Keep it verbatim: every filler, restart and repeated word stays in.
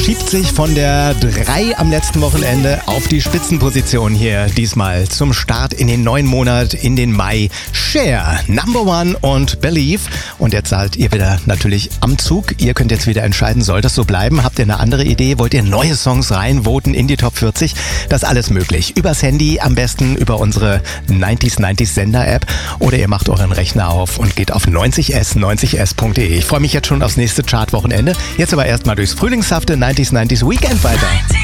schiebt sich von der drei am letzten Wochenende auf die Spitzenposition hier diesmal zum Start in den neuen Monat, in den Mai. Cher, Number One und Believe. Und jetzt seid ihr wieder natürlich am Zug. Ihr könnt jetzt wieder entscheiden, soll das so bleiben? Habt ihr eine andere Idee? Wollt ihr neue Songs reinvoten in die Top vierzig? Das ist alles möglich. Übers Handy, am besten über unsere neunzig neunzig Sender-App. Oder ihr macht euren Rechner auf und geht auf neunzig s neunzig s punkt de. Ich freue mich jetzt schon aufs nächste Chartwochenende. Jetzt aber erstmal durchs frühlingshafte neunzig neunzig Weekend weiter.